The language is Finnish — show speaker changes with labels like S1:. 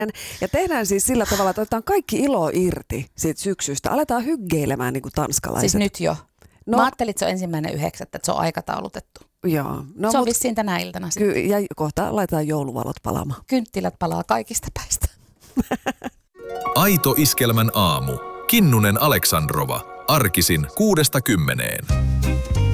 S1: Ja tehdään siis sillä tavalla, että otetaan kaikki ilo irti siitä syksystä. Aletaan hyggeilemään niin kuin tanskalaiset.
S2: Siis nyt jo. No, mä ajattelin, että se on 1.9., että se on aikataulutettu.
S1: Joo. No,
S2: se on vissiin tänä iltana sitten.
S1: Ja kohta laitetaan jouluvalot palaamaan.
S2: Kynttilät palaa kaikista päistä.
S3: Aito Iskelmän aamu. Kinnunen Aleksandrova. Arkisin 6–10.